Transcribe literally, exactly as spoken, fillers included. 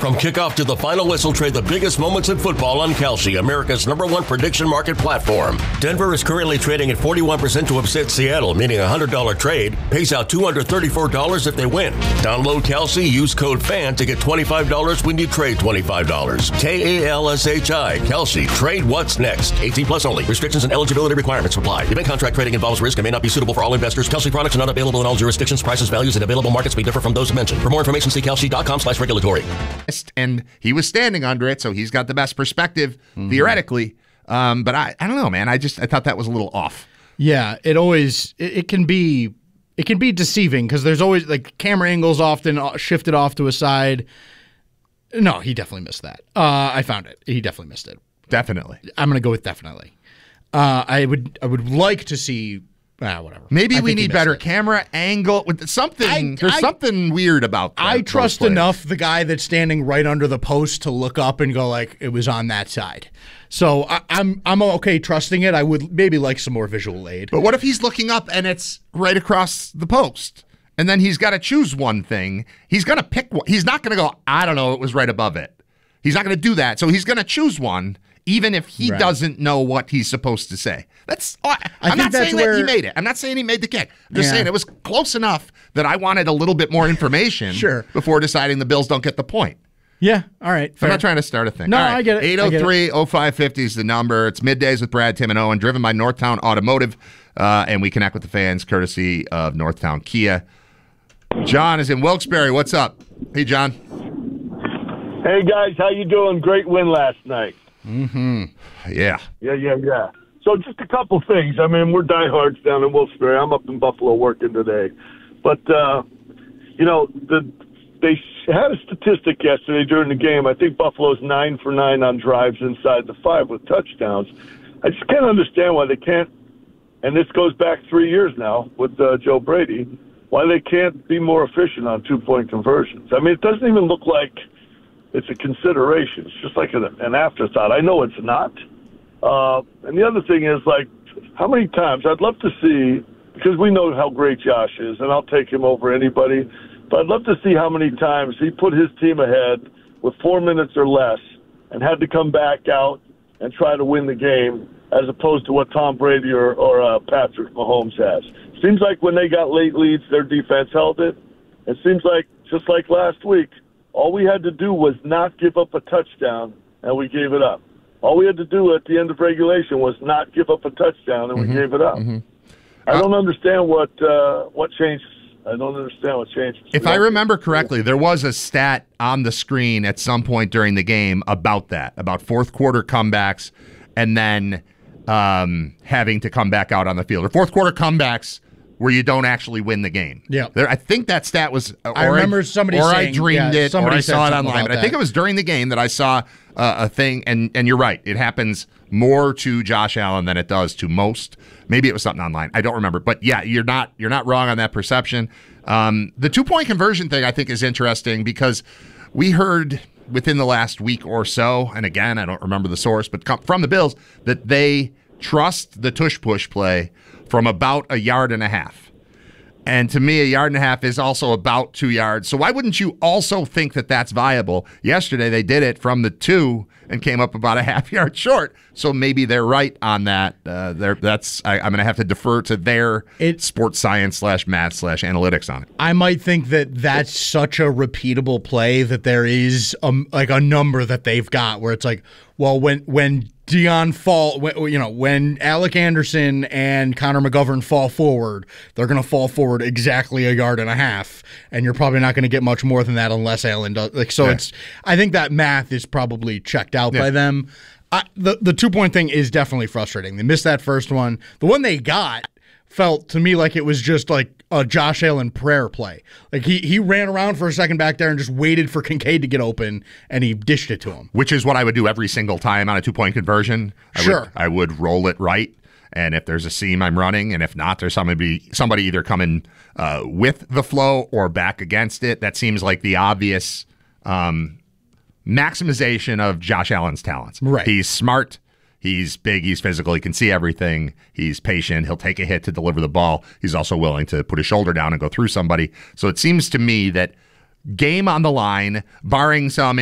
From kickoff to the final whistle, trade the biggest moments in football on Kalshi, America's number one prediction market platform. Denver is currently trading at forty-one percent to upset Seattle, meaning a one hundred dollars trade pays out two hundred thirty-four dollars if they win. Download Kalshi, use code FAN to get twenty-five dollars when you trade twenty-five dollars. K A L S H I, Kalshi. Trade what's next. eighteen plus only. Restrictions and eligibility requirements apply. Event contract trading involves risk and may not be suitable for all investors. Kalshi products are not available in all jurisdictions. Prices, values, and available markets may differ from those mentioned. For more information, see kalshi.com slash regulatory. And he was standing under it, so he's got the best perspective, mm-hmm. theoretically. Um, but I, I don't know, man. I just I thought that was a little off. Yeah, it always it, it can be it can be deceiving because there's always like camera angles often shifted off to a side. No, he definitely missed that. Uh, I found it. He definitely missed it. Definitely. I'm gonna go with definitely. Uh, I would I would like to see. Ah, whatever. Maybe I we need better it. camera angle with something. I, there's I, something weird about that. I trust enough the guy that's standing right under the post to look up and go like it was on that side. So I, I'm I'm okay trusting it. I would maybe like some more visual aid. But what if he's looking up and it's right across the post, and then he's got to choose one thing? He's gonna pick one. He's not gonna go, I don't know, it was right above it. He's not gonna do that. So he's gonna choose one. Even if he right. doesn't know what he's supposed to say. That's. Oh, I'm I not that's saying where, that he made it. I'm not saying he made the kick. I'm just yeah. saying it was close enough that I wanted a little bit more information sure. before deciding the Bills don't get the point. Yeah, all right. Fair. I'm not trying to start a thing. No, right. I get it. eight oh three oh five five oh is the number. It's Middays with Brad, Tim, and Owen, driven by Northtown Automotive, uh, and we connect with the fans courtesy of Northtown Kia. John is in Wilkes-Barre. What's up? Hey, John. Hey, guys. How you doing? Great win last night. Mm-hmm. Yeah. Yeah, yeah, yeah. So just a couple things. I mean, we're diehards down in Wilkes-Barre. I'm up in Buffalo working today. But, uh, you know, the they had a statistic yesterday during the game. I think Buffalo's nine for nine on drives inside the five with touchdowns. I just can't understand why they can't, and this goes back three years now with uh, Joe Brady, why they can't be more efficient on two-point conversions. I mean, it doesn't even look like it's a consideration. It's just like an, an afterthought. I know it's not. Uh, and the other thing is, like, how many times I'd love to see, because we know how great Josh is, and I'll take him over anybody, but I'd love to see how many times he put his team ahead with four minutes or less and had to come back out and try to win the game as opposed to what Tom Brady or, or uh, Patrick Mahomes has. Seems like when they got late leads, their defense held it. It seems like, just like last week, all we had to do was not give up a touchdown, and we gave it up. All we had to do at the end of regulation was not give up a touchdown, and mm-hmm. we gave it up. Mm-hmm. I don't understand what uh, what changed. I don't understand what changed. If I remember correctly, there was a stat on the screen at some point during the game about that, about fourth quarter comebacks, and then um, having to come back out on the field, or fourth quarter comebacks where you don't actually win the game. Yeah, there, I think that stat was. Or I remember somebody or saying, I dreamed yeah, it, or I saw it online. But that. I think it was during the game that I saw uh, a thing, and and you're right. It happens more to Josh Allen than it does to most. Maybe it was something online. I don't remember. But yeah, you're not you're not wrong on that perception. Um, the two point conversion thing I think is interesting because we heard within the last week or so, and again I don't remember the source, but come from the Bills that they trust the tush push play from about a yard and a half. And to me, a yard and a half is also about two yards. So why wouldn't you also think that that's viable? Yesterday, they did it from the two and came up about a half yard short. So maybe they're right on that. Uh, that's I, I'm going to have to defer to their it, sports science slash math slash analytics on it. I might think that that's such a repeatable play that there is a, like a number that they've got where it's like, well, when when Dion fall, you know, when Alec Anderson and Connor McGovern fall forward, they're going to fall forward exactly a yard and a half, and you're probably not going to get much more than that unless Allen does. Like, so yeah. it's. I think that math is probably checked out yeah. by them. I, the the two point thing is definitely frustrating. They missed that first one. The one they got felt to me like it was just like a Josh Allen prayer play. Like he he ran around for a second back there and just waited for Kincaid to get open, and he dished it to him. Which is what I would do every single time on a two-point conversion. I sure. Would, I would roll it right, and if there's a seam, I'm running, and if not, there's somebody, somebody either coming uh, with the flow or back against it. That seems like the obvious um, maximization of Josh Allen's talents. Right. He's smart. He's big, he's physical, he can see everything, he's patient, he'll take a hit to deliver the ball. He's also willing to put his shoulder down and go through somebody. So it seems to me that game on the line, barring some